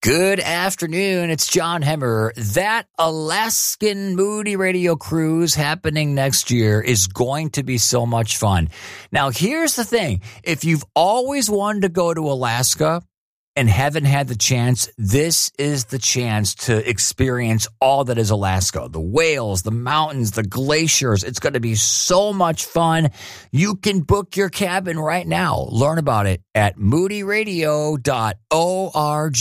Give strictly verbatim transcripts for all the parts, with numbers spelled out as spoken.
Good afternoon. It's John Hemmer. That Alaskan Moody Radio cruise happening next year is going to be so much fun. Now, here's the thing. If you've always wanted to go to Alaska and haven't had the chance, this is the chance to experience all that is Alaska. The whales, the mountains, the glaciers. It's going to be so much fun. You can book your cabin right now. Learn about it at moody radio dot org.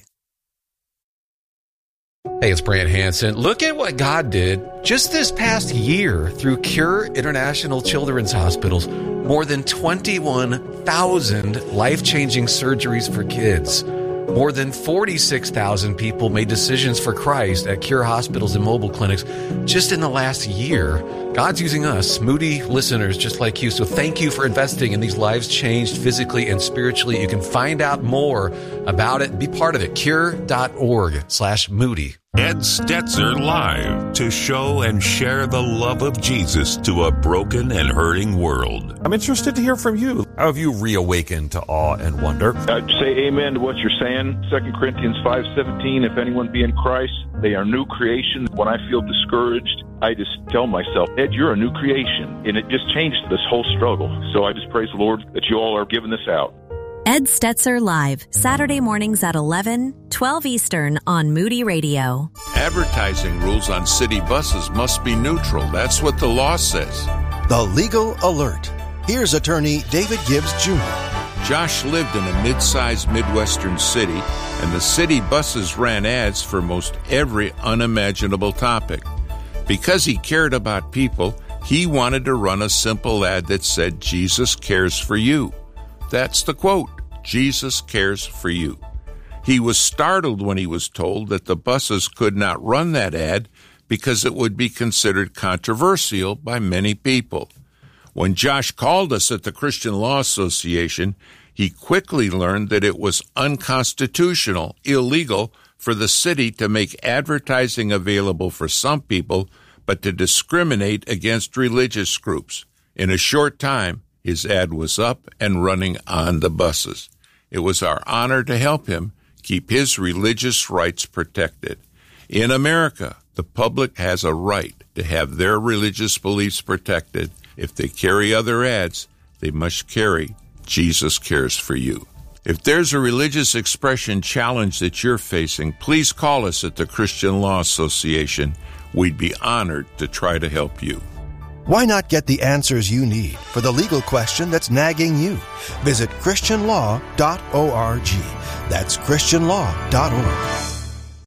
Hey, it's Brant Hansen. Look at what God did just this past year through Cure International Children's Hospitals. More than twenty-one thousand life-changing surgeries for kids. More than forty-six thousand people made decisions for Christ at Cure hospitals and mobile clinics just in the last year. God's using us, Moody listeners just like you. So thank you for investing in these lives changed physically and spiritually. You can find out more about it. Be part of it. Cure.org slash Moody. Ed Stetzer Live, to show and share the love of Jesus to a broken and hurting world. I'm interested to hear from you. How have you reawakened to awe and wonder? I'd say amen to what you're saying. Second Corinthians five seventeen, if anyone be in Christ, they are new creation. When I feel discouraged, I just tell myself, Ed, you're a new creation. And it just changed this whole struggle. So I just praise the Lord that you all are giving this out. Ed Stetzer Live, Saturday mornings at eleven, twelve Eastern on Moody Radio. Advertising rules on city buses must be neutral. That's what the law says. The Legal Alert. Here's attorney David Gibbs Junior Josh lived in a mid-sized Midwestern city, and the city buses ran ads for most every unimaginable topic. Because he cared about people, he wanted to run a simple ad that said, Jesus cares for you. That's the quote, Jesus cares for you. He was startled when he was told that the buses could not run that ad because it would be considered controversial by many people. When Josh called us at the Christian Law Association, he quickly learned that it was unconstitutional, illegal for the city to make advertising available for some people, but to discriminate against religious groups. In a short time, his ad was up and running on the buses. It was our honor to help him keep his religious rights protected. In America, the public has a right to have their religious beliefs protected. If they carry other ads, they must carry Jesus Cares for You. If there's a religious expression challenge that you're facing, please call us at the Christian Law Association. We'd be honored to try to help you. Why not get the answers you need for the legal question that's nagging you? Visit christian law dot org. That's christian law dot org.